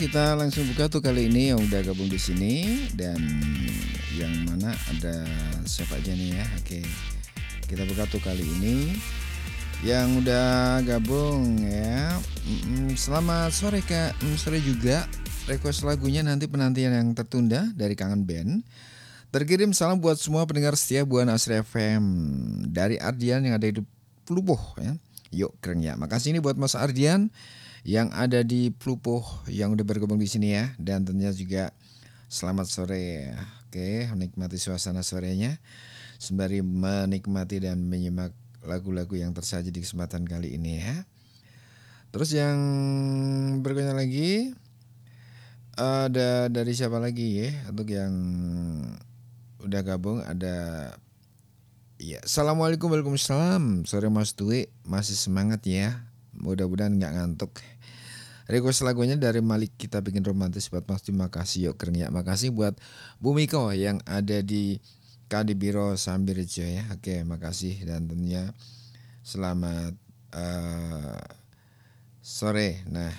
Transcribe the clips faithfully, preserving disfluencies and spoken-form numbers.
kita langsung buka tuh kali ini yang udah gabung di sini dan yang mana ada siapa aja nih ya. Oke. Kita buka tuh kali ini yang udah gabung ya. Mm, Selamat sore Kak. Mm, Sore juga. Request lagunya nanti penantian yang tertunda dari Kangen Band. Terkirim salam buat semua pendengar setia Buana Asri F M dari Ardian yang ada di Pluboh ya. Yuk keren ya. Makasih ini buat Mas Ardian yang ada di Plupoh yang udah bergabung di sini ya, dan tentunya juga selamat sore. Oke, menikmati suasana sorenya sembari menikmati dan menyimak lagu-lagu yang tersaji di kesempatan kali ini ya. Terus yang berikutnya lagi ada dari siapa lagi ya? Untuk yang udah gabung ada ya. Assalamualaikum, waalaikumsalam. Sore Mas Dwi, masih semangat ya? Mudah-mudahan nggak ngantuk. Request lagunya dari Malik, kita bikin romantis buat Mas. Terima kasih yuk keren ya. Makasih buat Bu Miko yang ada di Kadibiro Sambirjo ya. Oke, makasih dan tentunya selamat uh, sore. Nah,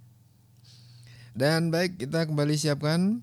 dan baik kita kembali siapkan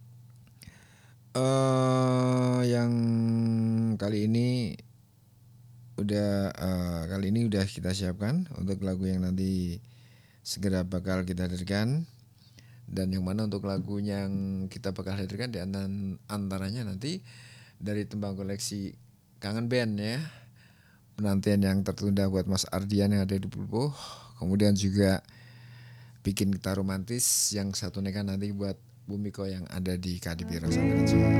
uh, yang kali ini udah uh, kali ini udah kita siapkan untuk lagu yang nanti segera bakal kita hadirkan, dan yang mana untuk lagu yang kita bakal hadirkan di antaranya nanti dari tembang koleksi Kangen Band ya, penantian yang tertunda buat Mas Ardian yang ada di Pulpo, kemudian juga bikin kita romantis yang satu kan nanti buat Bu Miko yang ada di Kadipiro Sambirjo.